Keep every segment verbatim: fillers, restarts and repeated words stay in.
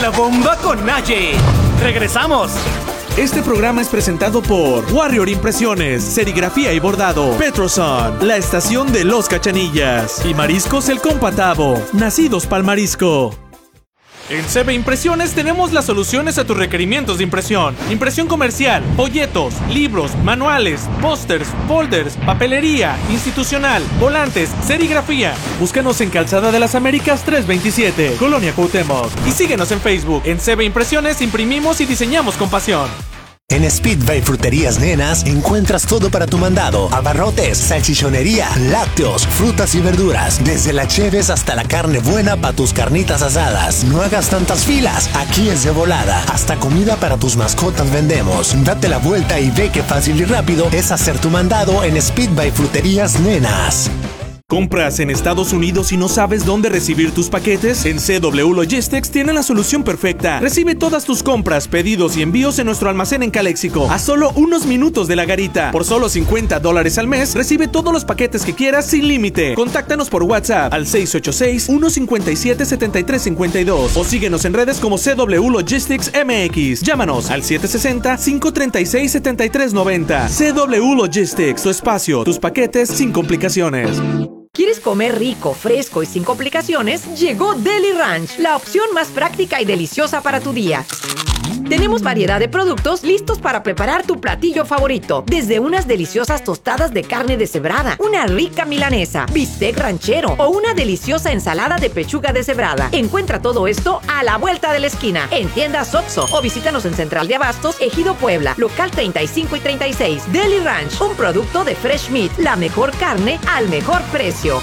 La bomba con Naye. ¡Regresamos! Este programa es presentado por Warrior Impresiones, Serigrafía y Bordado, Petroson, la estación de Los Cachanillas y Mariscos El Compatavo, nacidos pa'l marisco. En C B Impresiones tenemos las soluciones a tus requerimientos de impresión. Impresión comercial, folletos, libros, manuales, pósters, folders, papelería, institucional, volantes, serigrafía. Búscanos en Calzada de las Américas trescientos veintisiete, Colonia Cuauhtémoc. Y síguenos en Facebook. En C B Impresiones imprimimos y diseñamos con pasión. En Speedway Fruterías Nenas encuentras todo para tu mandado: abarrotes, salchichonería, lácteos, frutas y verduras, desde la cheves hasta la carne buena para tus carnitas asadas. No hagas tantas filas, aquí es de volada. Hasta comida para tus mascotas vendemos. Date la vuelta y ve qué fácil y rápido es hacer tu mandado en Speedway Fruterías Nenas. ¿Compras en Estados Unidos y no sabes dónde recibir tus paquetes? En C W Logistics tienen la solución perfecta. Recibe todas tus compras, pedidos y envíos en nuestro almacén en Caléxico, a solo unos minutos de la garita. Por solo cincuenta dólares al mes, recibe todos los paquetes que quieras sin límite. Contáctanos por WhatsApp al seis ocho seis, uno cinco siete, siete tres cinco dos o síguenos en redes como C W Logistics M X. Llámanos al siete seis cero, cinco tres seis, siete tres nueve cero. C W Logistics, tu espacio, tus paquetes sin complicaciones. ¿Quieres comer rico, fresco y sin complicaciones? Llegó Deli Ranch, la opción más práctica y deliciosa para tu día. Tenemos variedad de productos listos para preparar tu platillo favorito. Desde unas deliciosas tostadas de carne deshebrada, una rica milanesa, bistec ranchero o una deliciosa ensalada de pechuga deshebrada. Encuentra todo esto a la vuelta de la esquina, en tiendas Oxxo, o visítanos en Central de Abastos, Ejido Puebla, local treinta y cinco y treinta y seis. Deli Ranch, un producto de Fresh Meat, la mejor carne al mejor precio.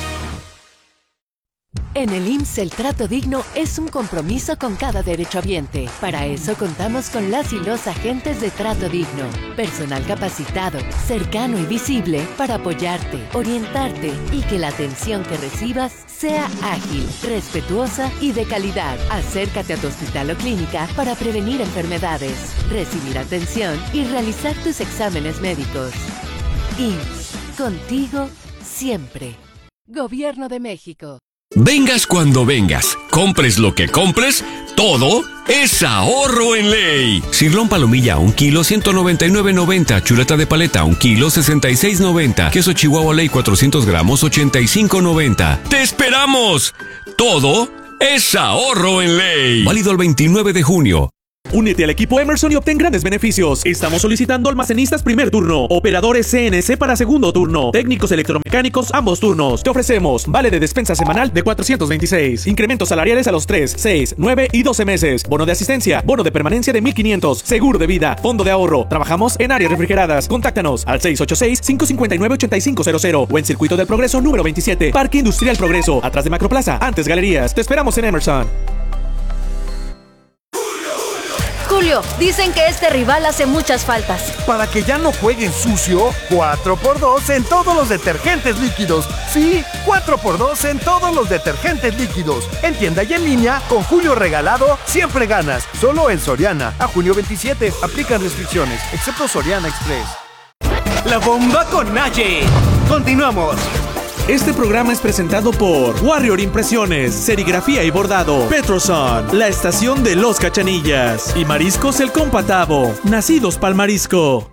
En el I M S S el trato digno es un compromiso con cada derechohabiente. Para eso contamos con las y los agentes de Trato Digno. Personal capacitado, cercano y visible para apoyarte, orientarte y que la atención que recibas sea ágil, respetuosa y de calidad. Acércate a tu hospital o clínica para prevenir enfermedades, recibir atención y realizar tus exámenes médicos. I M S S, contigo siempre. Gobierno de México. Vengas cuando vengas, compres lo que compres, todo es ahorro en ley. Cirlón palomilla, un kilo, ciento noventa y nueve noventa. Chuleta de paleta, un kilo, sesenta y seis noventa. Queso Chihuahua Ley, cuatrocientos gramos, ochenta y cinco noventa. ¡Te esperamos! Todo es ahorro en ley. Válido el veintinueve de junio. Únete al equipo Emerson y obtén grandes beneficios. Estamos solicitando almacenistas primer turno, operadores C N C para segundo turno, técnicos electromecánicos ambos turnos. Te ofrecemos vale de despensa semanal de cuatrocientos veintiséis, incrementos salariales a los tres, seis, nueve y doce meses, bono de asistencia, bono de permanencia de mil quinientos, seguro de vida, fondo de ahorro. Trabajamos en áreas refrigeradas. Contáctanos al seis ocho seis, cinco cinco nueve, ocho cinco cero cero o en Circuito del Progreso número veintisiete, Parque Industrial Progreso, atrás de Macroplaza, antes Galerías. Te esperamos en Emerson. Julio, dicen que este rival hace muchas faltas. Para que ya no jueguen sucio, cuatro por dos en todos los detergentes líquidos. Sí, cuatro por dos en todos los detergentes líquidos. En tienda y en línea, con Julio regalado, siempre ganas. Solo en Soriana. A junio veintisiete, aplican restricciones, excepto Soriana Express. La bomba con Naye. Continuamos. Este programa es presentado por Warrior Impresiones, Serigrafía y Bordado, Petroson, la estación de Los Cachanillas y Mariscos El Compatavo, nacidos pa'l marisco.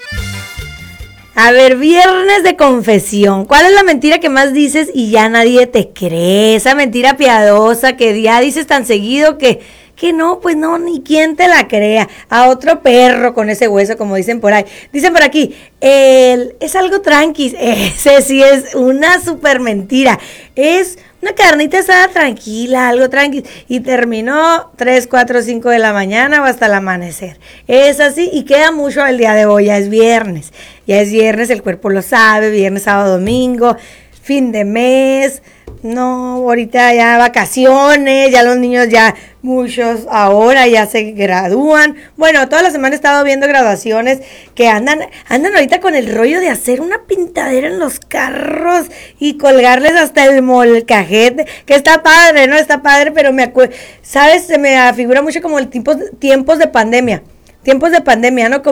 A ver, viernes de confesión. ¿Cuál es la mentira que más dices y ya nadie te cree? Esa mentira piadosa que ya dices tan seguido que... Que no, pues no, ni quien te la crea. A otro perro con ese hueso, como dicen por ahí. Dicen por aquí, el, es algo tranqui. Ese sí es una super mentira. Es una carnita asada tranquila, algo tranqui. Y terminó tres, cuatro, cinco de la mañana o hasta el amanecer. Es así y queda mucho el día de hoy. Ya es viernes. Ya es viernes, el cuerpo lo sabe. Viernes, sábado, domingo. Fin de mes. No, ahorita ya vacaciones, ya los niños ya, muchos ahora ya se gradúan. Bueno, toda la semana he estado viendo graduaciones que andan, andan ahorita con el rollo de hacer una pintadera en los carros y colgarles hasta el molcajete, que está padre, ¿no? Está padre, pero me acuerdo, ¿sabes? Se me afigura mucho como el tiempos, tiempos de pandemia, tiempos de pandemia, ¿no? Como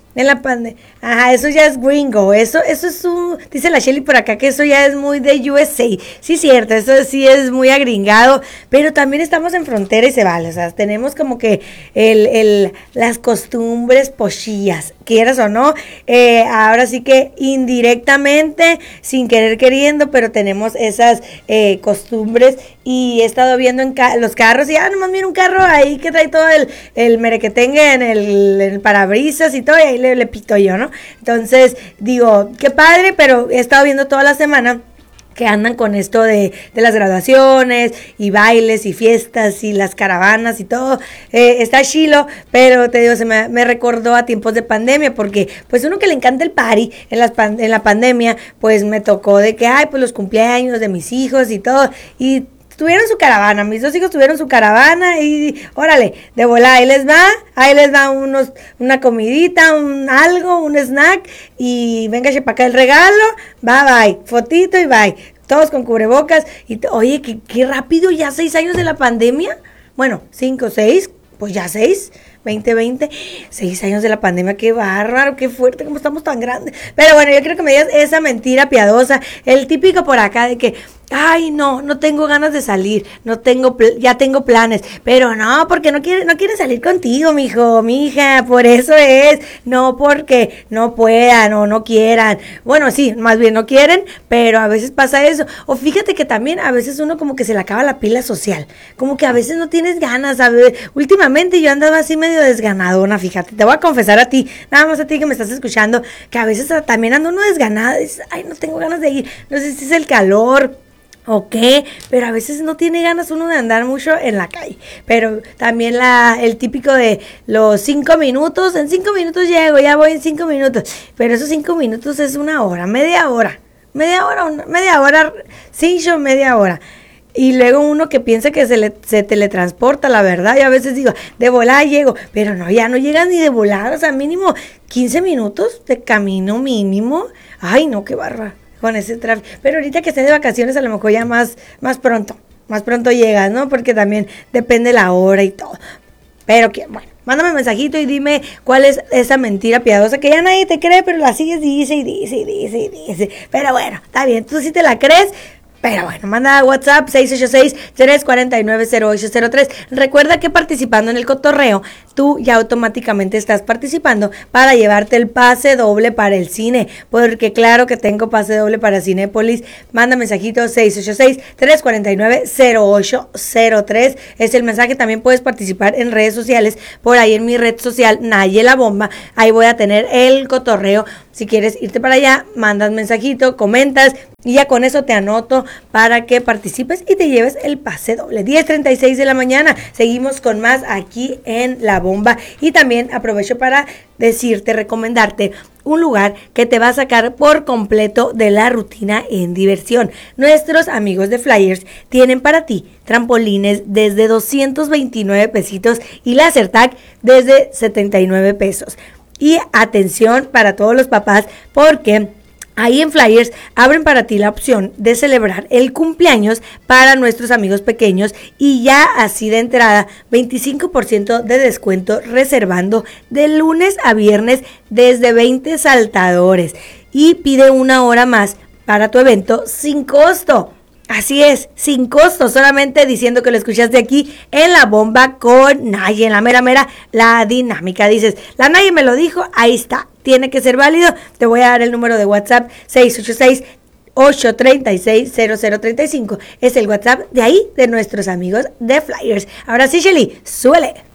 En la pandemia. Ajá, eso ya es gringo. Eso, eso es un. Dice la Shelly por acá que eso ya es muy de U S A. Sí, cierto, eso sí es muy agringado. Pero también estamos en frontera y se vale. O sea, tenemos como que el, el, las costumbres pochillas, quieras o no. Eh, ahora sí que indirectamente, sin querer queriendo, pero tenemos esas eh, costumbres. Y he estado viendo en ca- los carros y, ah, nomás mira un carro ahí que trae todo el, el merequetengue en el, en el parabrisas y todo, y ahí le, le pito yo, ¿no? Entonces, digo, qué padre, pero he estado viendo toda la semana que andan con esto de, de las graduaciones y bailes y fiestas y las caravanas y todo. Eh, está chilo, pero te digo, se me, me recordó a tiempos de pandemia, porque pues uno que le encanta el party en, las pan, en la pandemia, pues me tocó de que, ay, pues los cumpleaños de mis hijos y todo, y tuvieron su caravana, mis dos hijos tuvieron su caravana y órale, de volada, ahí les va, ahí les va unos, una comidita, un algo, un snack y venga para acá el regalo, bye bye, fotito y bye, todos con cubrebocas y t- oye, qué, qué rápido, ya seis años de la pandemia, bueno, cinco, seis, pues ya seis, veinte veinte, seis años de la pandemia, qué bárbaro, qué fuerte, cómo estamos tan grandes. Pero bueno, yo quiero que me digas esa mentira piadosa, el típico por acá de que, ay, no, no tengo ganas de salir, no tengo, pl- ya tengo planes, pero no, porque no quiere, no quiere salir contigo, mijo, mija, por eso es, no porque no puedan o no quieran, bueno, sí, más bien no quieren, pero a veces pasa eso, o fíjate que también a veces uno como que se le acaba la pila social, como que a veces no tienes ganas, a ver, últimamente yo andaba así medio desganadona, fíjate, te voy a confesar a ti, nada más a ti que me estás escuchando, que a veces también ando uno desganada, dices, ay, no tengo ganas de ir, no sé si es el calor, ok, pero a veces no tiene ganas uno de andar mucho en la calle, pero también la, el típico de los cinco minutos, en cinco minutos llego, ya voy en cinco minutos, pero esos cinco minutos es una hora, media hora, media hora, una, media hora, cinco, media hora, y luego uno que piensa que se, le, se teletransporta, la verdad, y a veces digo, de volada llego, pero no, ya no llegas ni de volada, o sea, mínimo quince minutos de camino mínimo, ay no, qué barra con ese tráfico, pero ahorita que esté de vacaciones a lo mejor ya más, más pronto, más pronto llegas, ¿no? Porque también depende la hora y todo, pero que, bueno, mándame un mensajito y dime cuál es esa mentira piadosa que ya nadie te cree, pero la sigues, dice y dice y dice y dice, pero bueno, está bien, tú sí te la crees. Pero bueno, manda a WhatsApp seis ocho seis, tres cuatro nueve, cero ocho cero tres. Recuerda que participando en el cotorreo, tú ya automáticamente estás participando para llevarte el pase doble para el cine. Porque claro que tengo pase doble para Cinépolis. Manda mensajito seis ocho seis, tres cuatro nueve, cero ocho cero tres. Es el mensaje. También puedes participar en redes sociales. Por ahí en mi red social, Nayela Bomba. Ahí voy a tener el cotorreo. Si quieres irte para allá, mandas mensajito, comentas y ya con eso te anoto para que participes y te lleves el pase doble. diez treinta y seis de la mañana. Seguimos con más aquí en La Bomba. Y también aprovecho para decirte, recomendarte un lugar que te va a sacar por completo de la rutina en diversión. Nuestros amigos de Flyers tienen para ti trampolines desde doscientos veintinueve pesitos y laser tag desde setenta y nueve pesos. Y atención para todos los papás, porque ahí en Flyers abren para ti la opción de celebrar el cumpleaños para nuestros amigos pequeños y ya así de entrada veinticinco por ciento de descuento reservando de lunes a viernes desde veinte saltadores y pide una hora más para tu evento sin costo. Así es, sin costo, solamente diciendo que lo escuchaste aquí en La Bomba con Naye, en la mera mera, la dinámica. Dices, la Naye me lo dijo, ahí está, tiene que ser válido. Te voy a dar el número de WhatsApp, seis ocho seis, ocho tres seis, cero cero tres cinco. Es el WhatsApp de ahí, de nuestros amigos de Flyers. Ahora sí, Shelly, súbele.